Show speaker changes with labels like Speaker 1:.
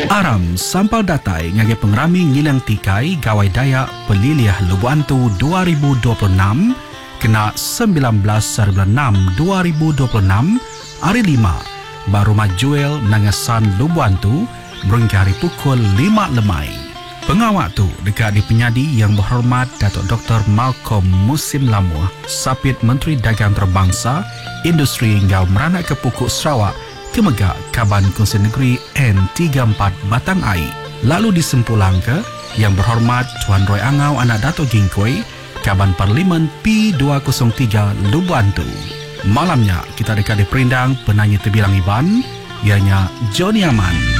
Speaker 1: Aram sampal datai ngagi pengerami ngilang tikai gawai daya peliliah Lubuantu 2026 kena 19/6/2026 hari 5 baru majuel nangasan Lubuantu berhingga hari pukul 5 lemai. Pengawak tu dekat di penyadi yang berhormat Datuk Dr. Malcolm Musim Lamuh, Sapit Menteri Dagang Terbangsa, Industri hingga meranak ke Pokok Sarawak, Kemegak Kaban Kongsi Negeri N34 Batang Ai. Lalu disempulang ke yang berhormat Tuan Roy Angau anak Dato' Gingkoi, Kaban Parlimen P203 Lubuantu. Malamnya kita dekat di perindang penanya terbilang Iban, ianya Johnny Aman.